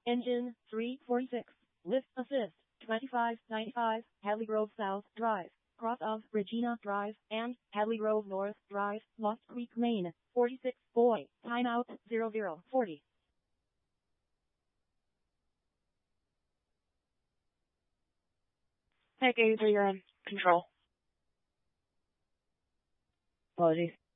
Engine 346. Lift assist 2595. Hadley Grove South Drive. Cross of Regina Drive and Hadley Grove North Drive, Lost Creek, Maine. 46 boy. Timeout 0040. Hey, Gator, you're in control. Apologies.